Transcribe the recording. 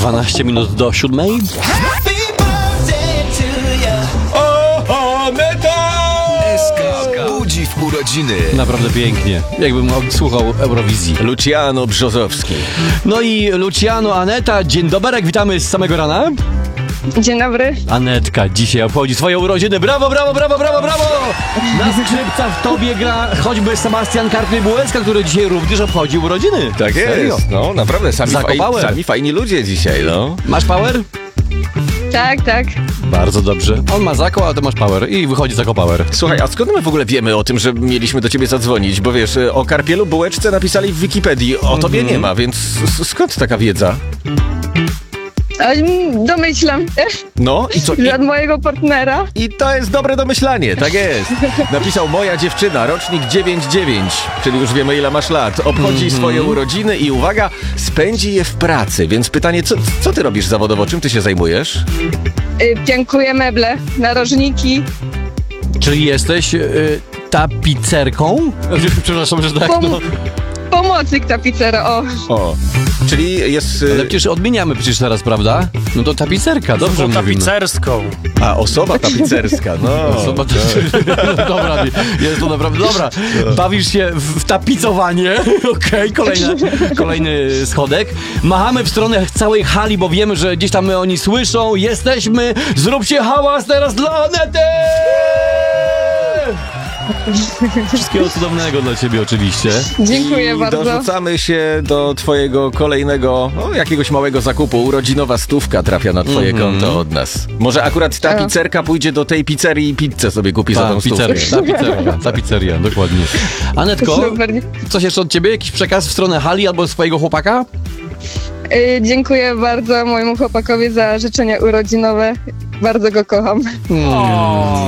12 minut do 7. SK budzi w urodziny. Naprawdę pięknie. Jakbym słuchał Eurowizji. Luciano Brzozowski. No i Luciano, Aneta, dzień dobry, witamy z samego rana. Dzień dobry. Anetka dzisiaj obchodzi swoją urodziny. Brawo, brawo, brawo, brawo, brawo! Na skrzypcach w tobie gra choćby Sebastian Karpy-Bułecka, który dzisiaj również obchodzi urodziny. Tak Serio? jest. No naprawdę, sami fajni ludzie dzisiaj, no. Masz power? Tak, tak. Bardzo dobrze. On ma zako, a ty masz power. I wychodzi zako power. Słuchaj, a skąd my w ogóle wiemy o tym, że mieliśmy do ciebie zadzwonić? Bo wiesz, o Karpielu Bułeczce napisali w Wikipedii, o tobie nie ma, więc skąd taka wiedza? Domyślam się, No i co? że od mojego partnera. I to jest dobre domyślanie, tak jest. Napisał moja dziewczyna, rocznik 99, czyli już wiemy ile masz lat. Obchodzi swoje urodziny i uwaga, spędzi je w pracy. Więc pytanie, co ty robisz zawodowo? Czym ty się zajmujesz? Piękuję meble, narożniki. Czyli jesteś tapicerką? Przepraszam, że tak, no. Pomocnik tapicera, o. O, czyli jest... Ale przecież odmieniamy przecież teraz, prawda? No to tapicerka, dobrze mówimy. Tapicerską. A, osoba tapicerska, no. Osoba dobra, jest to naprawdę dobra. Bawisz się w tapicowanie. Okej, kolejny schodek. Machamy w stronę całej hali, bo wiemy, że gdzieś tam oni słyszą. Jesteśmy. Zróbcie hałas teraz dla Anety! Wszystkiego cudownego dla ciebie oczywiście. Dziękuję I bardzo. dorzucamy się do twojego kolejnego, jakiegoś małego zakupu. Urodzinowa 100 trafia na twoje konto od nas. Może akurat ta pizzerka pójdzie do tej pizzerii i pizzę sobie kupi za tą 100. Ta pizzeria, dokładnie. Anetko, Super. coś jeszcze od ciebie? Jakiś przekaz w stronę hali albo swojego chłopaka? Dziękuję bardzo mojemu chłopakowi za życzenia urodzinowe. Bardzo go kocham.